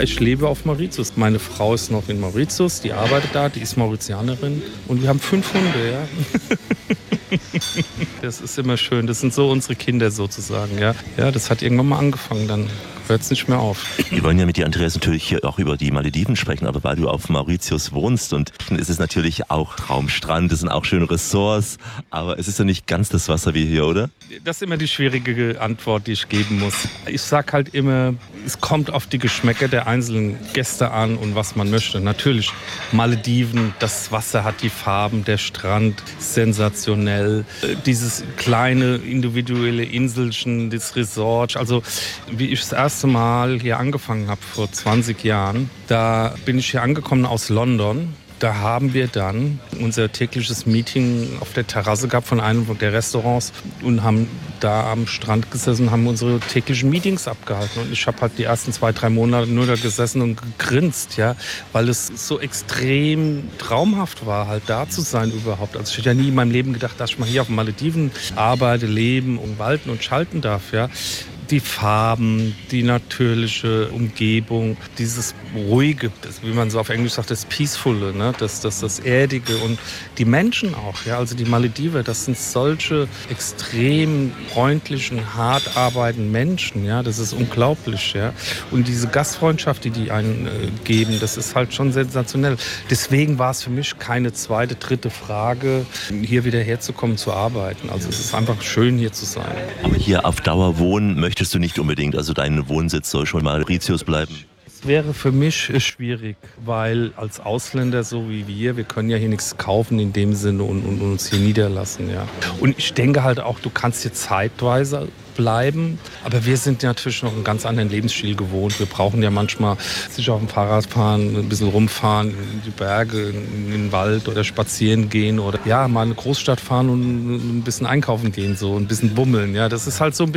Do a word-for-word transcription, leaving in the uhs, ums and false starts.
Ich lebe auf Mauritius. Meine Frau ist noch in Mauritius, die arbeitet da, die ist Mauritianerin. Und wir haben fünf Hunde, ja. Das ist immer schön. Das sind so unsere Kinder sozusagen, ja. Ja, das hat irgendwann mal angefangen, dann hört es nicht mehr auf. Wir wollen ja mit dir, Andreas, natürlich hier auch über die Malediven sprechen, aber weil du auf Mauritius wohnst und es ist natürlich auch Traumstrand, es sind auch schöne Ressorts, aber es ist ja nicht ganz das Wasser wie hier, oder? Das ist immer die schwierige Antwort, die ich geben muss. Ich sag halt immer, es kommt auf die Geschmäcker der einzelnen Gäste an und was man möchte. Natürlich, Malediven, das Wasser hat die Farben, der Strand, sensationell. Dieses kleine individuelle Inselchen, das Resort, also wie ich das erste Mal hier angefangen habe, vor zwanzig Jahren, da bin ich hier angekommen aus London. Da haben wir dann unser tägliches Meeting auf der Terrasse gehabt von einem der Restaurants und haben da am Strand gesessen, haben unsere täglichen Meetings abgehalten. Und ich habe halt die ersten zwei, drei Monate nur da gesessen und gegrinst, ja, weil es so extrem traumhaft war, halt da zu sein überhaupt. Also ich hätte ja nie in meinem Leben gedacht, dass ich mal hier auf den Malediven arbeite, leben und walten und schalten darf, ja. Die Farben, die natürliche Umgebung, dieses Ruhige, das, wie man so auf Englisch sagt, das Peaceful, ne? das, das, das Erdige und die Menschen auch. Ja? Also die Malediver, das sind solche extrem freundlichen, hart arbeitenden Menschen. Ja? Das ist unglaublich. Ja? Und diese Gastfreundschaft, die die einen äh, geben, das ist halt schon sensationell. Deswegen war es für mich keine zweite, dritte Frage, hier wieder herzukommen, zu arbeiten. Also es ist einfach schön, hier zu sein. Aber hier auf Dauer wohnen möchtest du nicht unbedingt, also dein Wohnsitz soll schon mal Mauritius bleiben? Das wäre für mich schwierig, weil als Ausländer so wie wir, wir können ja hier nichts kaufen in dem Sinne und, und uns hier niederlassen. Ja. Und ich denke halt auch, du kannst hier zeitweise bleiben, aber wir sind natürlich noch einen ganz anderen Lebensstil gewohnt. Wir brauchen ja manchmal sich auf dem Fahrrad fahren, ein bisschen rumfahren, in die Berge, in den Wald oder spazieren gehen oder ja, mal in eine Großstadt fahren und ein bisschen einkaufen gehen, so ein bisschen bummeln. Ja, das ist halt so ein